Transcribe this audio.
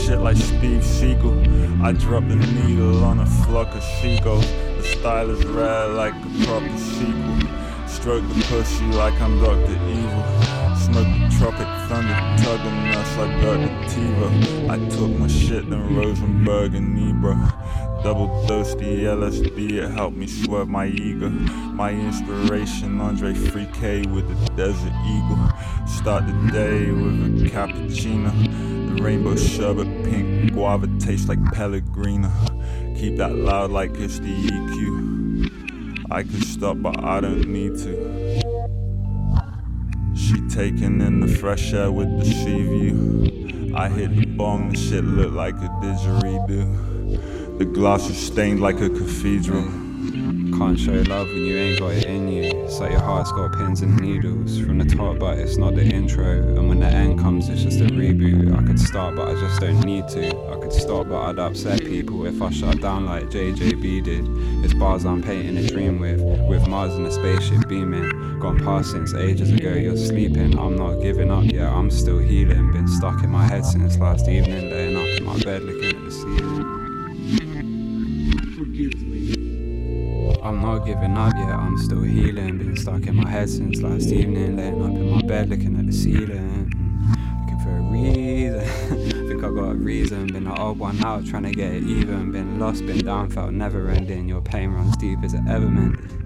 shit like Steve Seagal. I drop the needle on a flock of seagulls. The style is rare like a proper sequel. Stroke the pussy like I'm Dr. Evil. Smoke the tropic thunder, tugging us, I got the TiVo. I took my shit, then Rosenberg and Nebra. Double dose the LSD, it helped me swerve my ego. My inspiration, Andre 3K with the Desert Eagle. Start the day with a cappuccino. The rainbow sherbet, pink guava tastes like Pellegrino. Keep that loud like it's the EQ. I could stop but I don't need to. She taking in the fresh air with the sea view. I hit the bong, the shit look like a didgeridoo. The glass is stained like a cathedral. Can't show love when you ain't got it in you. It's like your heart's got pins and needles. From the top but it's not the intro. And when the end comes it's just a reboot. I could start but I just don't need to. I could stop but I'd upset people if I shut down like JJB did. It's bars I'm painting a dream with Mars in a spaceship beaming. Gone past since ages ago, you're sleeping. I'm not giving up yet, I'm still healing. Been stuck in my head since last evening. Laying up in my bed looking at the ceiling. I'm not giving up yet, I'm still healing. Been stuck in my head since last evening. Laying up in my bed looking at the ceiling. Looking for a reason. Think I got a reason. Been the odd one out trying to get it even. Been lost, been down, felt never ending. Your pain runs deep, is it ever mended?